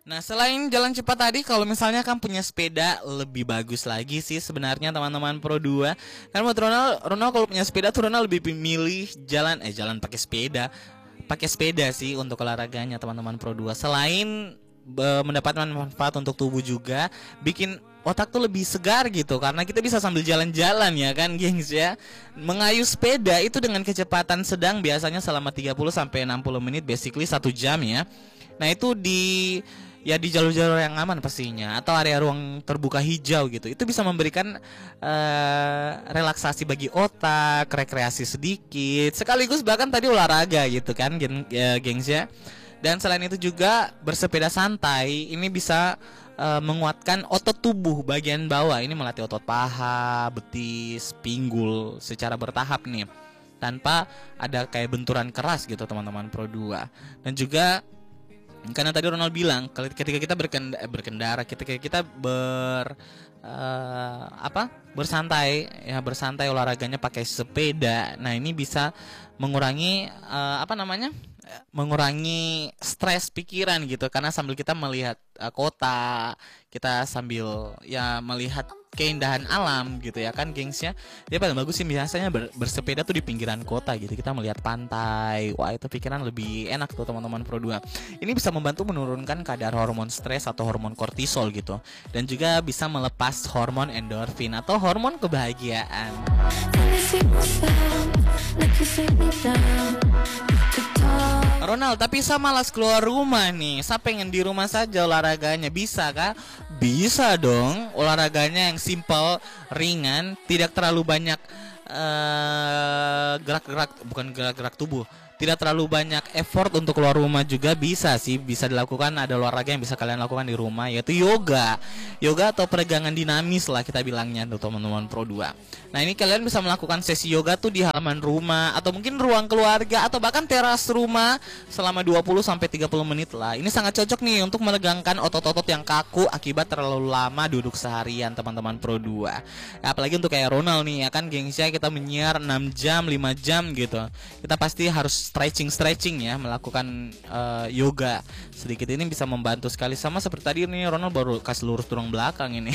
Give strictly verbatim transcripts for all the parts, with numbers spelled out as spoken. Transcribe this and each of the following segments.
Nah, selain jalan cepat tadi, kalau misalnya kan punya sepeda lebih bagus lagi sih sebenarnya teman-teman Pro dua. Karena buat Ronald, Ronald kalau punya sepeda tuh Ronald lebih milih jalan eh jalan pakai sepeda. Pakai sepeda sih untuk olahraganya teman-teman Pro dua. Selain be- mendapatkan manfaat untuk tubuh juga, bikin otak tuh lebih segar gitu karena kita bisa sambil jalan-jalan ya kan, gengs ya. Mengayuh sepeda itu dengan kecepatan sedang biasanya selama tiga puluh sampai enam puluh menit, basically satu jam ya. Nah, itu di ya di jalur-jalur yang aman pastinya atau area ruang terbuka hijau gitu. Itu bisa memberikan uh, relaksasi bagi otak, rekreasi sedikit, sekaligus bahkan tadi olahraga gitu kan, geng, ya, gengs ya. Dan selain itu juga bersepeda santai ini bisa uh, menguatkan otot tubuh bagian bawah. Ini melatih otot paha, betis, pinggul secara bertahap nih, tanpa ada kayak benturan keras gitu teman-teman Pro dua. Dan juga karena tadi Ronald bilang ketika kita berkendara, berkendara ketika kita ber uh, apa bersantai ya bersantai olahraganya pakai sepeda. Nah, ini bisa mengurangi uh, apa namanya mengurangi stres pikiran gitu karena sambil kita melihat uh, kota, kita sambil ya melihat keindahan alam gitu ya kan, gengs ya. Jadi paling bagus sih biasanya ber, bersepeda tuh di pinggiran kota gitu. Kita melihat pantai. Wah, itu pikiran lebih enak tuh teman-teman Pro dua. Ini bisa membantu menurunkan kadar hormon stres atau hormon kortisol gitu. Dan juga bisa melepas hormon endorfin atau hormon kebahagiaan. Ronald, tapi saya malas keluar rumah nih. Saya pengen di rumah saja olahraganya. Bisa kah? Bisa dong. Olahraganya yang simple, ringan, tidak terlalu banyak uh, gerak-gerak, bukan gerak-gerak tubuh. Tidak terlalu banyak effort untuk keluar rumah juga bisa sih. Bisa dilakukan, ada olahraga yang bisa kalian lakukan di rumah, yaitu yoga. Yoga atau peregangan dinamis lah kita bilangnya tuh teman-teman Pro dua. Nah, ini kalian bisa melakukan sesi yoga tuh di halaman rumah atau mungkin ruang keluarga atau bahkan teras rumah selama dua puluh sampai tiga puluh menit lah. Ini sangat cocok nih untuk meregangkan otot-otot yang kaku akibat terlalu lama duduk seharian teman-teman Pro dua. Ya, apalagi untuk kayak Ronald nih ya kan, gengsnya kita menyiar enam jam, lima jam gitu. Kita pasti harus stretching-stretching ya, melakukan uh, yoga sedikit. Ini bisa membantu sekali. Sama seperti tadi nih, Ronald baru kasih lurus tulang belakang ini.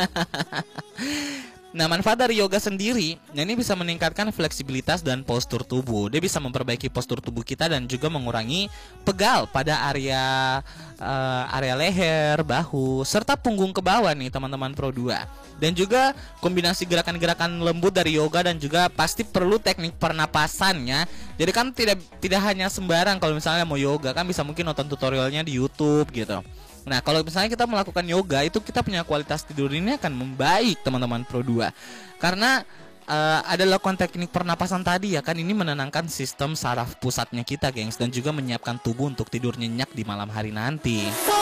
Nah, manfaat dari yoga sendiri, nah ini bisa meningkatkan fleksibilitas dan postur tubuh. Dia bisa memperbaiki postur tubuh kita dan juga mengurangi pegal pada area uh, area leher, bahu, serta punggung ke bawah nih teman-teman Pro dua. Dan juga kombinasi gerakan-gerakan lembut dari yoga dan juga pasti perlu teknik pernapasannya. Jadi kan tidak tidak hanya sembarang kalau misalnya mau yoga, kan bisa mungkin nonton tutorialnya di YouTube gitu. Nah, kalau misalnya kita melakukan yoga, itu kita punya kualitas tidur ini akan membaik teman-teman Pro dua. Karena uh, ada lakukan teknik pernapasan tadi ya kan, ini menenangkan sistem saraf pusatnya kita, gengs, dan juga menyiapkan tubuh untuk tidur nyenyak di malam hari nanti.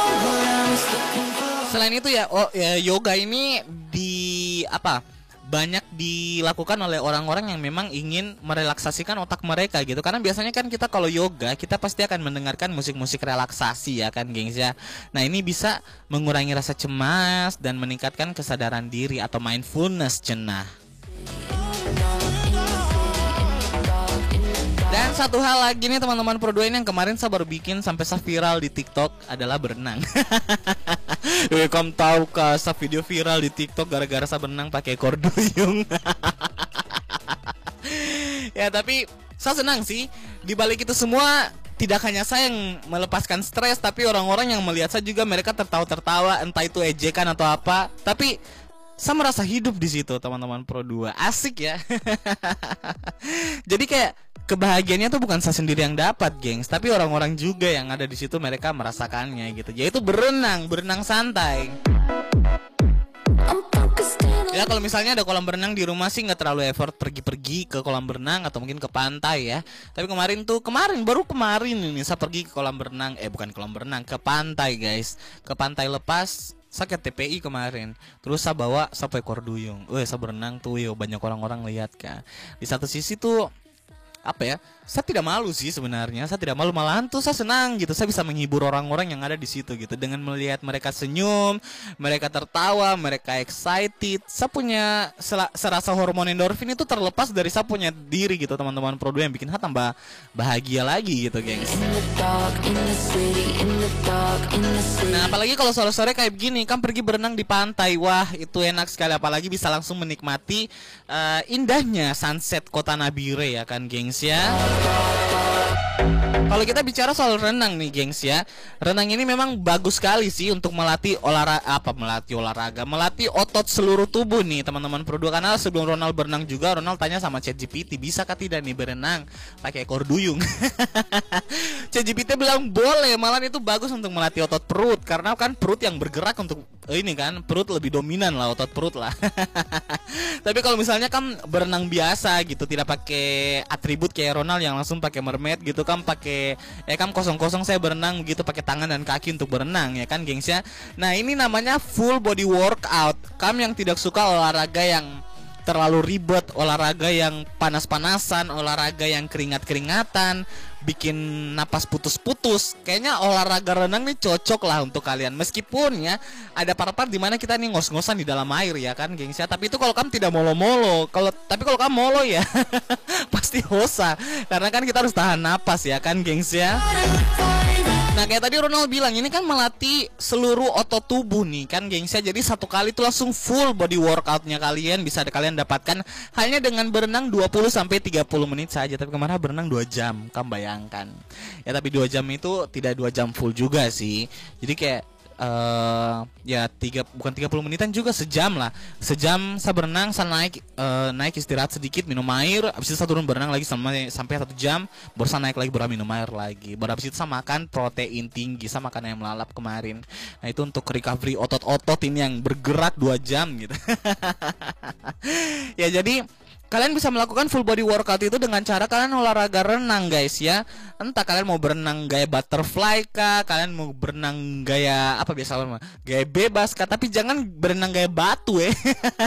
Selain itu ya, oh, ya yoga ini di apa? banyak dilakukan oleh orang-orang yang memang ingin merelaksasikan otak mereka gitu. Karena biasanya kan kita kalau yoga, kita pasti akan mendengarkan musik-musik relaksasi ya kan, gengs ya. Nah, ini bisa mengurangi rasa cemas dan meningkatkan kesadaran diri atau mindfulness cenah. Dan satu hal lagi nih teman-teman Pro dua, ini yang kemarin saya baru bikin sampai saya viral di TikTok adalah berenang. Wih, kamu tahu kah, saya video viral di TikTok gara-gara saya berenang pakai ekor duyung. Ya, tapi saya senang sih. Di balik itu semua, tidak hanya saya yang melepaskan stres, tapi orang-orang yang melihat saya juga mereka tertawa-tertawa, entah itu ejekan atau apa. Tapi saya merasa hidup di situ teman-teman Pro dua. Asik ya. Jadi kayak kebahagiaannya tuh bukan saya sendiri yang dapat, gengs, tapi orang-orang juga yang ada di situ, mereka merasakannya gitu. Yaitu berenang, berenang santai. Ya, kalau misalnya ada kolam berenang di rumah sih nggak terlalu effort pergi-pergi ke kolam berenang atau mungkin ke pantai ya. Tapi kemarin tuh, kemarin baru kemarin ini saya pergi ke kolam berenang, eh bukan kolam berenang, ke pantai, guys. Ke pantai lepas. Saya ke T P I kemarin. Terus saya bawa sampai ekor duyung. Weh, saya berenang tuh, yo banyak orang-orang lihat kan. Di satu sisi tuh apa ya, saya tidak malu sih sebenarnya. Saya tidak malu, malahan tuh saya senang gitu. Saya bisa menghibur orang-orang yang ada di situ gitu dengan melihat mereka senyum, mereka tertawa, mereka excited. Saya punya serasa hormon endorfin itu terlepas dari saya punya diri gitu, teman-teman Pro dua, yang bikin saya tambah bahagia lagi gitu, gengs. Nah, apalagi kalau sore-sore kayak begini, kan pergi berenang di pantai. Wah, itu enak sekali, apalagi bisa langsung menikmati uh, indahnya sunset Kota Nabire ya kan, gengs ya. Kalau kita bicara soal renang nih, gengs ya, renang ini memang bagus sekali sih untuk melatih olahraga, apa melatih olahraga, melatih otot seluruh tubuh nih, teman-teman Pro dua. Karena sebelum Ronald berenang juga, Ronald tanya sama ChatGPT, bisa kah tidak nih berenang pakai ekor duyung? ChatGPT bilang boleh, malah itu bagus untuk melatih otot perut, karena kan perut yang bergerak untuk ini kan, perut lebih dominan lah, otot perut lah. Tapi kalau misalnya kan berenang biasa gitu, tidak pakai atribut kayak Ronald yang langsung pakai mermaid gitu kan, pakai ya kan kosong-kosong, saya berenang gitu pakai tangan dan kaki untuk berenang ya kan, gengs ya. Nah, ini namanya full body workout. Kamu yang tidak suka olahraga yang terlalu ribet, olahraga yang panas-panasan, olahraga yang keringat-keringatan, bikin napas putus-putus, kayaknya olahraga renang nih cocok lah untuk kalian. Meskipun ya ada part-part dimana kita nih ngos-ngosan di dalam air ya kan, gengs ya. Tapi itu kalau kamu tidak molo-molo. Kalau tapi kalau kamu molo ya pasti hosa, karena kan kita harus tahan napas ya kan, gengs ya. Nah, kayak tadi Ronald bilang, ini kan melatih seluruh otot tubuh nih kan, gengs ya. Jadi satu kali itu langsung full body workoutnya kalian bisa kalian dapatkan hanya dengan berenang dua puluh sampai tiga puluh menit saja. Tapi kemarin berenang dua jam, kamu bayangkan. Ya, tapi dua jam itu tidak dua jam full juga sih. Jadi kayak Uh, ya tiga bukan tiga puluh menitan juga, sejam lah. Sejam saya berenang, saya naik uh, naik istirahat sedikit, minum air, habis itu saya turun berenang lagi sampai sampai satu jam, baru saya naik lagi baru minum air lagi. Baru habis itu saya makan protein tinggi, saya makan ayam lalap kemarin. Nah, itu untuk recovery otot-otot ini yang bergerak dua jam gitu. Ya, jadi kalian bisa melakukan full body workout itu dengan cara kalian olahraga renang, guys ya. Entah kalian mau berenang gaya butterfly kah, kalian mau berenang gaya apa biasa mah, gaya bebas kah, tapi jangan berenang gaya batu ya.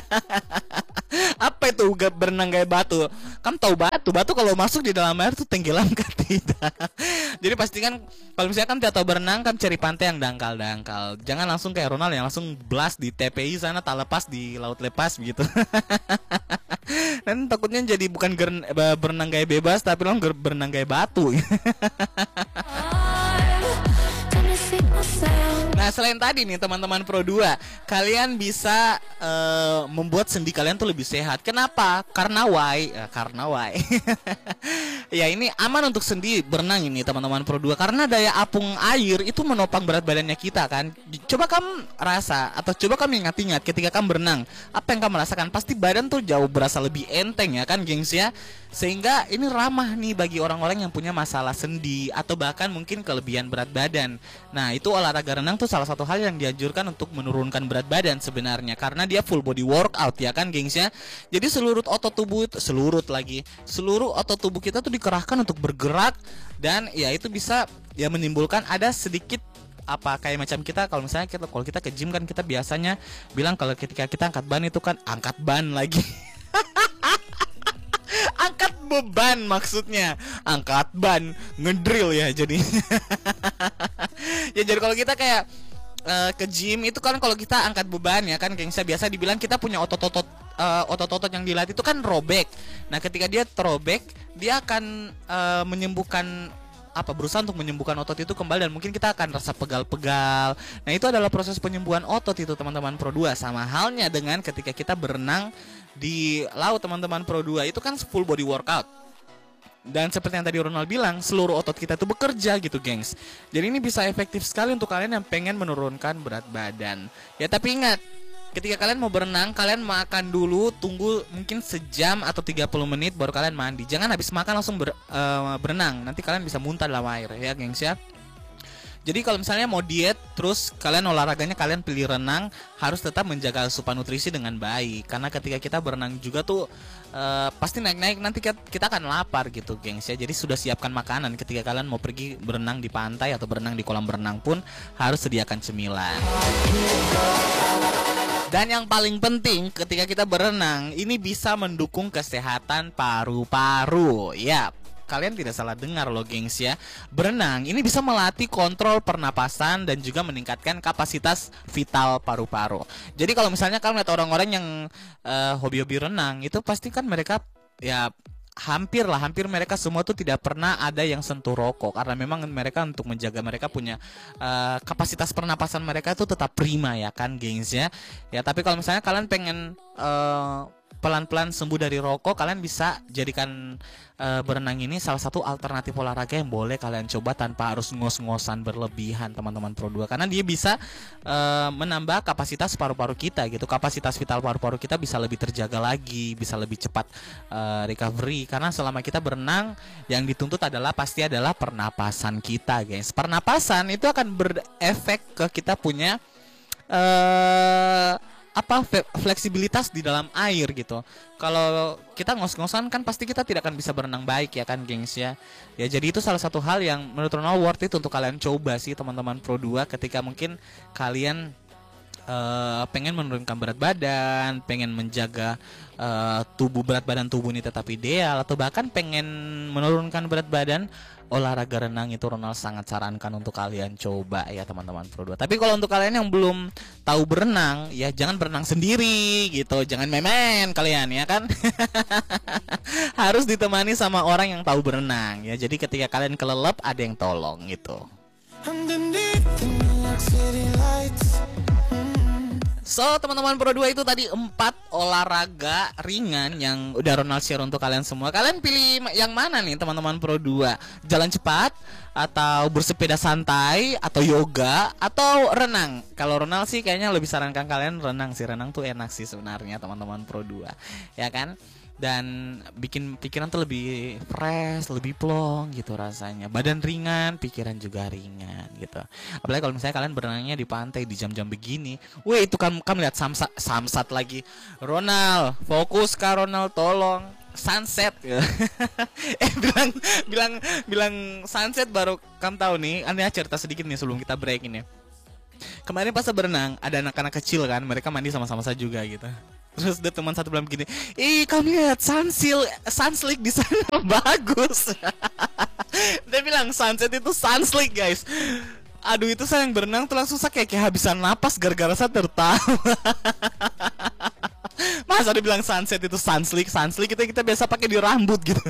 Apa itu berenang gaya batu? Kamu tahu batu? Batu kalau masuk di dalam air tuh tenggelam kan? Tidak. Jadi pastikan kalau misalkan tidak tahu berenang, kamu cari pantai yang dangkal-dangkal. Jangan langsung kayak Ronald yang langsung blast di T P I sana, tak lepas di laut lepas gitu. Dan takutnya jadi bukan geren, berenang gaya bebas, tapi lo berenang gaya batu. Nah, selain tadi nih teman-teman Pro dua, kalian bisa uh, membuat sendi kalian tuh lebih sehat. Kenapa? Karena why? Uh, karena why? Ya, ini aman untuk sendi berenang ini teman-teman Pro dua, karena daya apung air itu menopang berat badannya kita kan. Coba kamu rasa atau coba kamu ingat-ingat ketika kamu berenang, apa yang kamu rasakan? Pasti badan tuh jauh berasa lebih enteng ya kan, gengs ya. Sehingga ini ramah nih bagi orang-orang yang punya masalah sendi atau bahkan mungkin kelebihan berat badan. Nah, itu olahraga renang tuh salah satu hal yang dianjurkan untuk menurunkan berat badan sebenarnya, karena dia full body workout ya kan, gengs ya. Jadi seluruh otot tubuh, seluruh lagi, seluruh otot tubuh kita tuh dikerahkan untuk bergerak, dan ya itu bisa ya menimbulkan ada sedikit apa kayak macam kita kalau misalnya kita kalau kita ke gym kan, kita biasanya bilang kalau ketika kita angkat ban itu kan angkat ban lagi. Angkat beban maksudnya, angkat ban, ngedrill ya jadi. Ya, jadi kalau kita kayak uh, ke gym itu kan kalau kita angkat beban ya kan, gengsa biasa dibilang kita punya otot-otot uh, otot-otot yang dilatih itu kan robek. Nah, ketika dia terobek, dia akan uh, menyembuhkan apa berusaha untuk menyembuhkan otot itu kembali, dan mungkin kita akan rasa pegal-pegal. Nah, itu adalah proses penyembuhan otot itu teman-teman Pro dua. Sama halnya dengan ketika kita berenang di laut teman-teman Pro dua, itu kan full body workout. Dan seperti yang tadi Ronald bilang, seluruh otot kita itu bekerja gitu, gengs. Jadi ini bisa efektif sekali untuk kalian yang pengen menurunkan berat badan. Ya, tapi ingat, ketika kalian mau berenang, kalian makan dulu, tunggu mungkin sejam atau tiga puluh menit baru kalian mandi. Jangan habis makan langsung ber, uh, berenang, nanti kalian bisa muntah dalam air ya, gengs ya. Jadi kalau misalnya mau diet, terus kalian olahraganya kalian pilih renang, harus tetap menjaga asupan nutrisi dengan baik. Karena ketika kita berenang juga tuh uh, pasti naik-naik, nanti kita akan lapar gitu, gengs ya. Jadi sudah siapkan makanan ketika kalian mau pergi berenang di pantai atau berenang di kolam berenang pun harus sediakan cemilan. Dan yang paling penting ketika kita berenang, ini bisa mendukung kesehatan paru-paru. Ya, kalian tidak salah dengar loh gengs ya. Berenang ini bisa melatih kontrol pernapasan dan juga meningkatkan kapasitas vital paru-paru. Jadi kalau misalnya kalian lihat orang-orang yang uh, hobi-hobi renang, itu pasti kan mereka ya hampir lah, hampir mereka semua tuh tidak pernah ada yang sentuh rokok, karena memang mereka untuk menjaga mereka punya uh, kapasitas pernapasan mereka itu tetap prima ya kan gengs ya. Ya tapi kalau misalnya kalian pengen uh, pelan-pelan sembuh dari rokok, kalian bisa jadikan uh, berenang ini salah satu alternatif olahraga yang boleh kalian coba tanpa harus ngos-ngosan berlebihan teman-teman Pro dua, karena dia bisa uh, menambah kapasitas paru-paru kita gitu. Kapasitas vital paru-paru kita bisa lebih terjaga lagi, bisa lebih cepat uh, recovery, karena selama kita berenang yang dituntut adalah pasti adalah pernapasan kita guys. Pernapasan itu akan berefek ke kita punya uh, apa fleksibilitas di dalam air gitu. Kalau kita ngos-ngosan kan pasti kita tidak akan bisa berenang baik ya kan gengs ya. Ya jadi itu salah satu hal yang menurut Ronald worth it untuk kalian coba sih teman-teman Pro dua, ketika mungkin kalian uh, pengen menurunkan berat badan, pengen menjaga uh, tubuh berat badan tubuh ini tetap ideal, atau bahkan pengen menurunkan berat badan. Olahraga renang itu Ronald sangat sarankan untuk kalian coba ya teman-teman Pro dua. Tapi kalau untuk kalian yang belum tahu berenang, ya jangan berenang sendiri gitu. Jangan main-main kalian ya kan. Harus ditemani sama orang yang tahu berenang ya. Jadi ketika kalian kelelep ada yang tolong gitu. So teman-teman Pro dua itu tadi empat olahraga ringan yang udah Ronald share untuk kalian semua. Kalian pilih yang mana nih teman-teman Pro dua? Jalan cepat, atau bersepeda santai, atau yoga, atau renang? Kalau Ronald sih kayaknya lebih sarankan kalian renang sih. Renang tuh enak sih sebenarnya teman-teman Pro dua, ya kan? Dan bikin pikiran tuh lebih fresh, lebih plong gitu rasanya. Badan ringan, pikiran juga ringan gitu. Apalagi kalau misalnya kalian berenangnya di pantai di jam-jam begini. Wih, itu kan kamu lihat samsat, samsat lagi. Ronald, fokus Kak Ronald, tolong. Sunset gitu. eh bilang bilang bilang sunset baru kamu tahu nih. Aneh cerita sedikit nih sebelum kita break ini. Kemarin pas berenang ada anak-anak kecil kan, mereka mandi sama-sama saya juga gitu. Terus ada teman satu bilang begini, ih kamu lihat sunsil, sunslick di sana bagus. Dia bilang sunset itu sunslick guys. Aduh itu saya yang berenang tuh langsung saya kayak kehabisan napas gara-gara saya tertawa. Masa dia bilang sunset itu sunslick, sunslick kita kita biasa pakai di rambut gitu.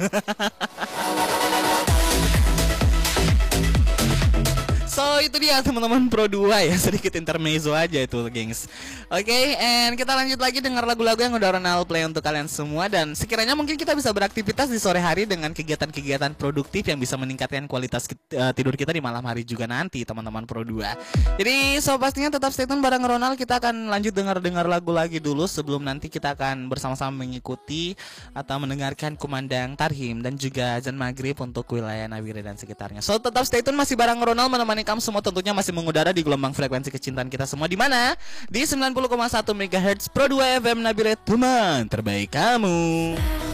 So itu dia teman-teman Pro dua ya, sedikit intermezzo aja itu gengs. Oke, okay, and kita lanjut lagi dengar lagu-lagu yang udah Ronald play untuk kalian semua. Dan sekiranya mungkin kita bisa beraktivitas di sore hari dengan kegiatan-kegiatan produktif yang bisa meningkatkan kualitas uh, tidur kita di malam hari juga nanti teman-teman Pro dua. Jadi so pastinya tetap stay tune bareng Ronald. Kita akan lanjut dengar-dengar lagu lagi dulu sebelum nanti kita akan bersama-sama mengikuti atau mendengarkan kumandang Tarhim dan juga azan maghrib untuk wilayah Nabire dan sekitarnya. So tetap stay tune, masih bareng Ronald menemani kamu semua tentunya masih mengudara di gelombang frekuensi kecintaan kita semua, di mana di sembilan puluh koma satu megahertz Pro dua F M Nabire, teman terbaik kamu.